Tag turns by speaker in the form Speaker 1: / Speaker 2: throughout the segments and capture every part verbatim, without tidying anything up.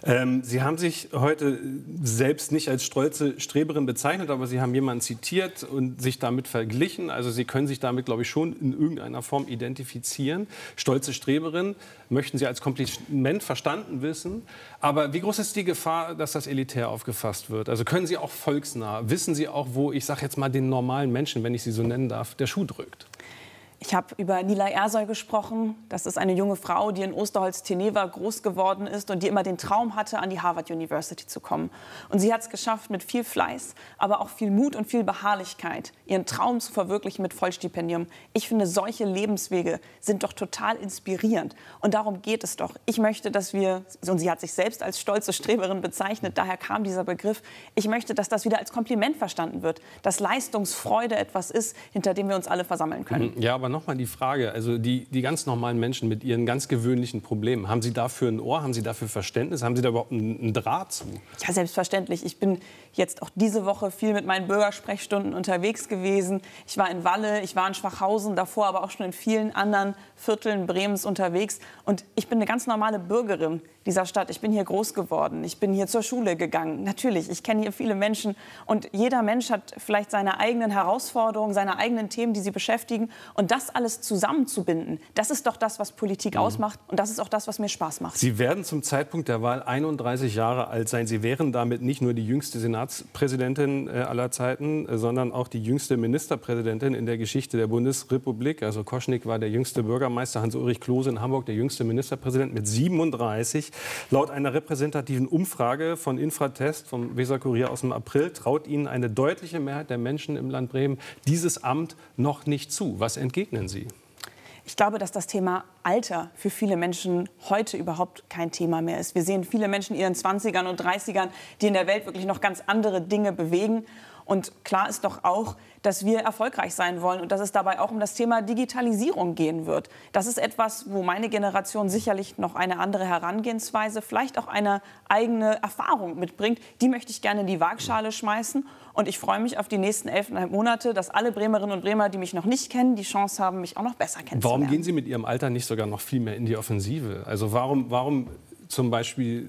Speaker 1: Ähm, Sie haben sich heute selbst nicht als stolze Streberin bezeichnet, aber Sie haben jemanden zitiert und sich damit verglichen. Also Sie können sich damit, glaube ich, schon in irgendeiner Form identifizieren. Stolze Streberin möchten Sie als Kompliment verstanden wissen. Aber wie groß ist die Gefahr, dass das elitär aufgefasst wird? Also können Sie auch volksnah? Wissen Sie auch, wo, ich sage jetzt mal, den normalen Menschen, wenn ich sie so nennen darf, der Schuh drückt?
Speaker 2: Ich habe über Nilay Ersoy gesprochen. Das ist eine junge Frau, die in Osterholz-Teneva groß geworden ist und die immer den Traum hatte, an die Harvard University zu kommen. Und sie hat es geschafft, mit viel Fleiß, aber auch viel Mut und viel Beharrlichkeit, ihren Traum zu verwirklichen mit Vollstipendium. Ich finde, solche Lebenswege sind doch total inspirierend. Und darum geht es doch. Ich möchte, dass wir, und sie hat sich selbst als stolze Streberin bezeichnet, daher kam dieser Begriff, ich möchte, dass das wieder als Kompliment verstanden wird, dass Leistungsfreude etwas ist, hinter dem wir uns alle versammeln können.
Speaker 1: Ja, aber noch mal die Frage, also die, die ganz normalen Menschen mit ihren ganz gewöhnlichen Problemen, haben Sie dafür ein Ohr, haben Sie dafür Verständnis, haben Sie da überhaupt einen, einen Draht zu?
Speaker 2: Ja, selbstverständlich. Ich bin jetzt auch diese Woche viel mit meinen Bürgersprechstunden unterwegs gewesen. Ich war in Walle, ich war in Schwachhausen, davor aber auch schon in vielen anderen Vierteln Bremens unterwegs. Und ich bin eine ganz normale Bürgerin dieser Stadt. Ich bin hier groß geworden, ich bin hier zur Schule gegangen. Natürlich, ich kenne hier viele Menschen und jeder Mensch hat vielleicht seine eigenen Herausforderungen, seine eigenen Themen, die sie beschäftigen. Und das alles zusammenzubinden, das ist doch das, was Politik mhm. ausmacht und das ist auch das, was mir Spaß macht.
Speaker 1: Sie werden zum Zeitpunkt der Wahl einunddreißig Jahre alt sein. Sie wären damit nicht nur die jüngste Senatspräsidentin äh, aller Zeiten, äh, sondern auch die jüngste Ministerpräsidentin in der Geschichte der Bundesrepublik. Also Koschnik war der jüngste Bürgermeister, Hans-Ulrich Klose in Hamburg der jüngste Ministerpräsident mit siebenunddreißig. Laut einer repräsentativen Umfrage von Infratest, vom Weser-Kurier aus dem April, traut Ihnen eine deutliche Mehrheit der Menschen im Land Bremen dieses Amt noch nicht zu. Was entgegnen Sie?
Speaker 2: Ich glaube, dass das Thema Alter für viele Menschen heute überhaupt kein Thema mehr ist. Wir sehen viele Menschen in ihren zwanzigern und dreißigern, die in der Welt wirklich noch ganz andere Dinge bewegen. Und klar ist doch auch, dass wir erfolgreich sein wollen und dass es dabei auch um das Thema Digitalisierung gehen wird. Das ist etwas, wo meine Generation sicherlich noch eine andere Herangehensweise, vielleicht auch eine eigene Erfahrung mitbringt. Die möchte ich gerne in die Waagschale schmeißen. Und ich freue mich auf die nächsten elfeinhalb Monate, dass alle Bremerinnen und Bremer, die mich noch nicht kennen, die Chance haben, mich auch noch besser kennenzulernen.
Speaker 1: Warum gehen Sie mit Ihrem Alter nicht sogar noch viel mehr in die Offensive? Also warum, warum zum Beispiel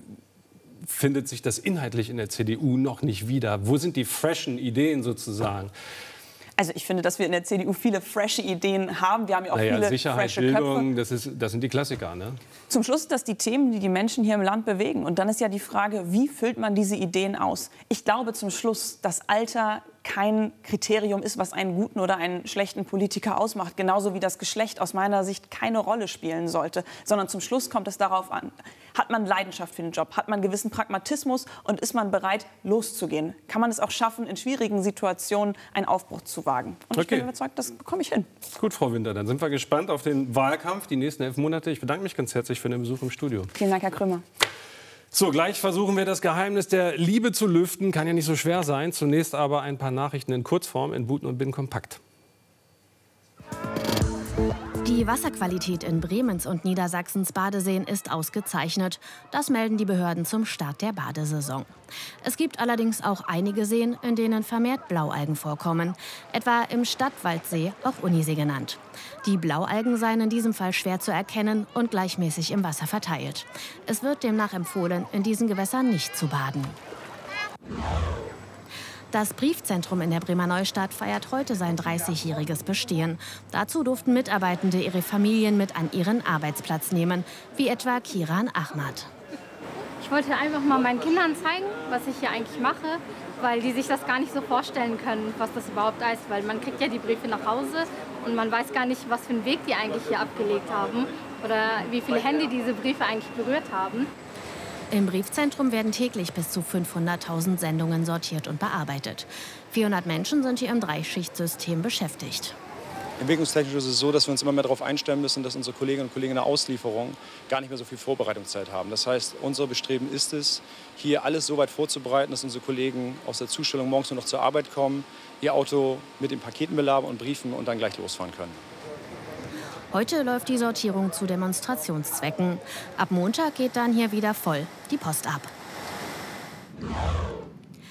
Speaker 1: findet sich das inhaltlich in der C D U noch nicht wieder? Wo sind die freshen Ideen sozusagen?
Speaker 2: Also ich finde, dass wir in der C D U viele frische Ideen haben. Wir haben ja auch
Speaker 1: naja,
Speaker 2: viele
Speaker 1: Sicherheit,
Speaker 2: frische
Speaker 1: Bildung,
Speaker 2: Köpfe.
Speaker 1: das, ist, das sind die Klassiker, ne?
Speaker 2: Zum Schluss sind das die Themen, die die Menschen hier im Land bewegen. Und dann ist ja die Frage, wie füllt man diese Ideen aus? Ich glaube zum Schluss, dass Alter kein Kriterium ist, was einen guten oder einen schlechten Politiker ausmacht. Genauso wie das Geschlecht aus meiner Sicht keine Rolle spielen sollte. Sondern zum Schluss kommt es darauf an, hat man Leidenschaft für den Job, hat man gewissen Pragmatismus und ist man bereit, loszugehen? Kann man es auch schaffen, in schwierigen Situationen einen Aufbruch zu wagen? Und ich
Speaker 1: okay.
Speaker 2: bin überzeugt, das bekomme ich hin.
Speaker 1: Gut, Frau Winter, dann sind wir gespannt auf den Wahlkampf, die nächsten elf Monate. Ich bedanke mich ganz herzlich für den Besuch im Studio.
Speaker 2: Vielen Dank, Herr Krümmer.
Speaker 1: So, gleich versuchen wir das Geheimnis der Liebe zu lüften. Kann ja nicht so schwer sein. Zunächst aber ein paar Nachrichten in Kurzform in Buten und Bin kompakt.
Speaker 3: Die Wasserqualität in Bremens und Niedersachsens Badeseen ist ausgezeichnet. Das melden die Behörden zum Start der Badesaison. Es gibt allerdings auch einige Seen, in denen vermehrt Blaualgen vorkommen. Etwa im Stadtwaldsee, auch Unisee genannt. Die Blaualgen seien in diesem Fall schwer zu erkennen und gleichmäßig im Wasser verteilt. Es wird demnach empfohlen, in diesen Gewässern nicht zu baden. Das Briefzentrum in der Bremer Neustadt feiert heute sein dreißigjähriges Bestehen. Dazu durften Mitarbeitende ihre Familien mit an ihren Arbeitsplatz nehmen, wie etwa Kiran Ahmad.
Speaker 4: Ich wollte einfach mal meinen Kindern zeigen, was ich hier eigentlich mache, weil die sich das gar nicht so vorstellen können, was das überhaupt heißt. Weil man kriegt ja die Briefe nach Hause und man weiß gar nicht, was für einen Weg die eigentlich hier abgelegt haben oder wie viele Hände diese Briefe eigentlich berührt haben.
Speaker 3: Im Briefzentrum werden täglich bis zu fünfhunderttausend Sendungen sortiert und bearbeitet. vierhundert Menschen sind hier im Dreischichtsystem beschäftigt.
Speaker 5: Entwicklungstechnisch ist es so, dass wir uns immer mehr darauf einstellen müssen, dass unsere Kolleginnen und Kollegen in der Auslieferung gar nicht mehr so viel Vorbereitungszeit haben. Das heißt, unser Bestreben ist es, hier alles so weit vorzubereiten, dass unsere Kollegen aus der Zustellung morgens nur noch zur Arbeit kommen, ihr Auto mit den Paketen beladen und Briefen und dann gleich losfahren können.
Speaker 3: Heute läuft die Sortierung zu Demonstrationszwecken. Ab Montag geht dann hier wieder voll die Post ab.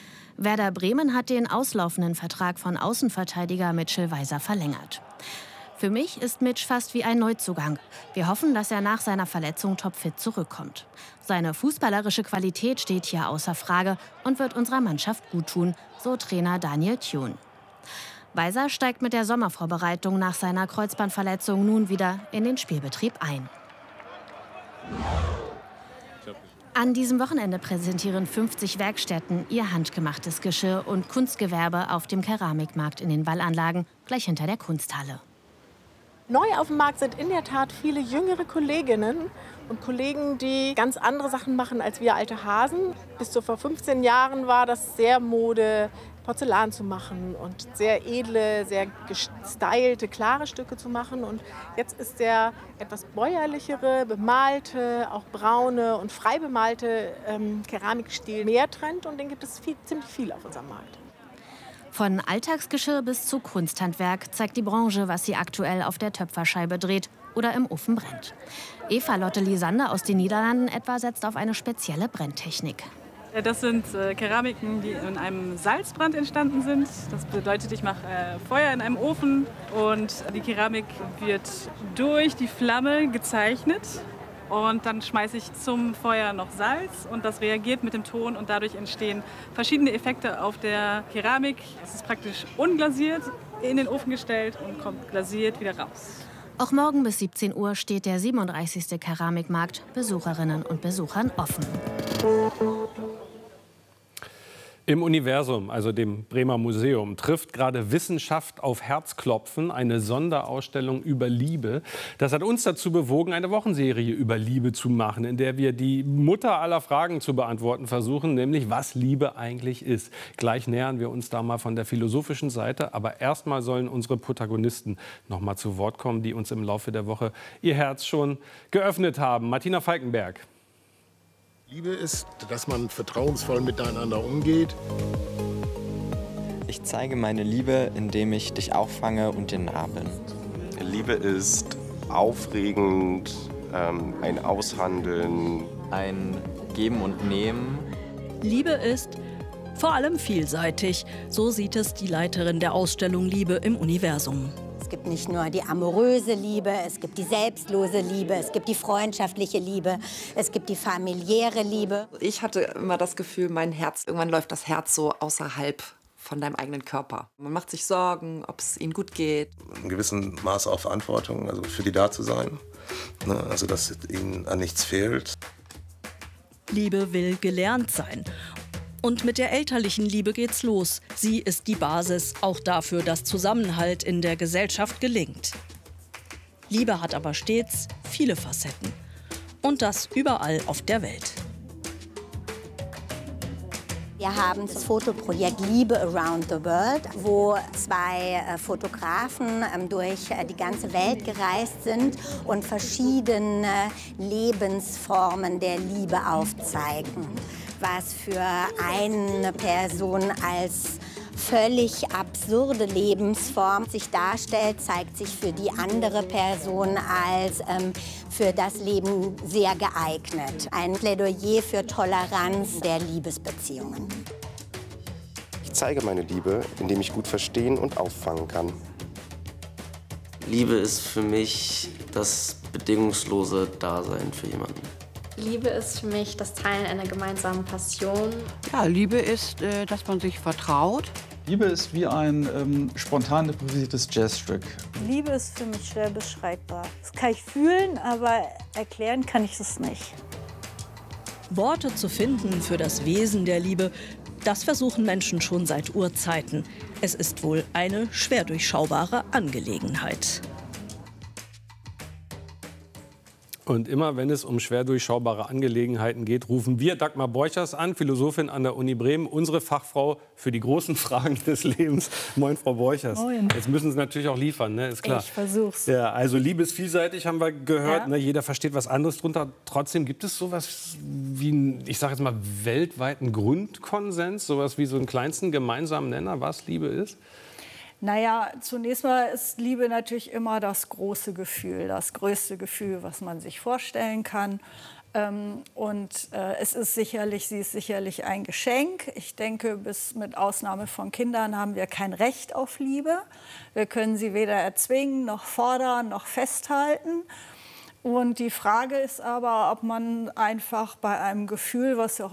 Speaker 3: Werder Bremen hat den auslaufenden Vertrag von Außenverteidiger Mitchell Weiser verlängert. Für mich ist Mitch fast wie ein Neuzugang. Wir hoffen, dass er nach seiner Verletzung topfit zurückkommt. Seine fußballerische Qualität steht hier außer Frage und wird unserer Mannschaft guttun, so Trainer Daniel Thune. Weiser steigt mit der Sommervorbereitung nach seiner Kreuzbandverletzung nun wieder in den Spielbetrieb ein. An diesem Wochenende präsentieren fünfzig Werkstätten ihr handgemachtes Geschirr und Kunstgewerbe auf dem Keramikmarkt in den Wallanlagen, gleich hinter der Kunsthalle.
Speaker 6: Neu auf dem Markt sind in der Tat viele jüngere Kolleginnen und Kollegen, die ganz andere Sachen machen als wir alte Hasen. Bis zu vor fünfzehn Jahren war das sehr Mode, Porzellan zu machen und sehr edle, sehr gestylte, klare Stücke zu machen. Und jetzt ist der etwas bäuerlichere, bemalte, auch braune und frei bemalte ähm, Keramikstil mehr Trend und den gibt es viel, ziemlich viel auf unserem Markt.
Speaker 3: Von Alltagsgeschirr bis zu Kunsthandwerk zeigt die Branche, was sie aktuell auf der Töpferscheibe dreht oder im Ofen brennt. Eva Lotte Lisander aus den Niederlanden etwa setzt auf eine spezielle Brenntechnik.
Speaker 7: Das sind äh, Keramiken, die in einem Salzbrand entstanden sind. Das bedeutet, ich mache äh, Feuer in einem Ofen und die Keramik wird durch die Flamme gezeichnet. Und dann schmeiße ich zum Feuer noch Salz und das reagiert mit dem Ton und dadurch entstehen verschiedene Effekte auf der Keramik. Es ist praktisch unglasiert in den Ofen gestellt und kommt glasiert wieder raus.
Speaker 3: Auch morgen bis siebzehn Uhr steht der siebenunddreißigste Keramikmarkt Besucherinnen und Besuchern offen.
Speaker 1: Im Universum, also dem Bremer Museum, trifft gerade Wissenschaft auf Herzklopfen, eine Sonderausstellung über Liebe. Das hat uns dazu bewogen, eine Wochenserie über Liebe zu machen, in der wir die Mutter aller Fragen zu beantworten versuchen, nämlich was Liebe eigentlich ist. Gleich nähern wir uns da mal von der philosophischen Seite, aber erstmal sollen unsere Protagonisten noch mal zu Wort kommen, die uns im Laufe der Woche ihr Herz schon geöffnet haben. Martina Falkenberg.
Speaker 8: Liebe ist, dass man vertrauensvoll miteinander umgeht.
Speaker 9: Ich zeige meine Liebe, indem ich dich auffange und dir nah bin.
Speaker 10: Liebe ist aufregend, ähm, ein Aushandeln.
Speaker 9: Ein Geben und Nehmen.
Speaker 11: Liebe ist vor allem vielseitig. So sieht es die Leiterin der Ausstellung Liebe im Universum.
Speaker 12: Es gibt nicht nur die amoröse Liebe, es gibt die selbstlose Liebe, es gibt die freundschaftliche Liebe, es gibt die familiäre Liebe.
Speaker 13: Ich hatte immer das Gefühl, mein Herz, irgendwann läuft das Herz so außerhalb von deinem eigenen Körper. Man macht sich Sorgen, ob es ihnen gut geht.
Speaker 10: In gewissem Maße auch Verantwortung, also für die da zu sein. Ne? Also dass ihnen an nichts fehlt.
Speaker 11: Liebe will gelernt sein. Und mit der elterlichen Liebe geht's los. Sie ist die Basis, auch dafür, dass Zusammenhalt in der Gesellschaft gelingt. Liebe hat aber stets viele Facetten. Und das überall auf der Welt.
Speaker 12: Wir haben das Fotoprojekt Liebe Around the World, wo zwei äh, Fotografen ähm, durch äh, die ganze Welt gereist sind und verschiedene Lebensformen der Liebe aufzeigen. Was für eine Person als völlig absurde Lebensform sich darstellt, zeigt sich für die andere Person als ähm, für das Leben sehr geeignet. Ein Plädoyer für Toleranz der Liebesbeziehungen.
Speaker 10: Ich zeige meine Liebe, indem ich gut verstehen und auffangen kann.
Speaker 14: Liebe ist für mich das bedingungslose Dasein für jemanden.
Speaker 15: Liebe ist für mich das Teilen einer gemeinsamen Passion.
Speaker 16: Ja, Liebe ist, äh, dass man sich vertraut.
Speaker 17: Liebe ist wie ein ähm, spontan improvisiertes Jazzstück.
Speaker 18: Liebe ist für mich schwer beschreibbar. Das kann ich fühlen, aber erklären kann ich es nicht.
Speaker 11: Worte zu finden für das Wesen der Liebe, das versuchen Menschen schon seit Urzeiten. Es ist wohl eine schwer durchschaubare Angelegenheit.
Speaker 1: Und immer, wenn es um schwer durchschaubare Angelegenheiten geht, rufen wir Dagmar Borchers an, Philosophin an der Uni Bremen, unsere Fachfrau für die großen Fragen des Lebens. Moin, Frau Borchers.
Speaker 18: Moin.
Speaker 1: Jetzt müssen Sie natürlich auch liefern, ne? Ist klar.
Speaker 18: Ich versuch's.
Speaker 1: Ja, also Liebe ist vielseitig, haben wir gehört.
Speaker 18: Ja.
Speaker 1: Ne? Jeder versteht was anderes drunter. Trotzdem gibt es sowas wie, einen, ich sage jetzt mal, weltweiten Grundkonsens, sowas wie so einen kleinsten gemeinsamen Nenner, was Liebe ist?
Speaker 18: Naja, zunächst mal ist Liebe natürlich immer das große Gefühl, das größte Gefühl, was man sich vorstellen kann. Ähm, und äh, es ist sicherlich, sie ist sicherlich ein Geschenk. Ich denke, bis mit Ausnahme von Kindern haben wir kein Recht auf Liebe. Wir können sie weder erzwingen, noch fordern, noch festhalten. Und die Frage ist aber, ob man einfach bei einem Gefühl, was ja auch